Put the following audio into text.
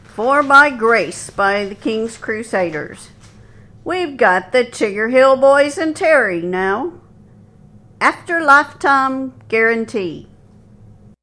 For by Grace by the King's Crusaders. We've got the Chigger Hill Boys and Terry now. After Lifetime Guarantee.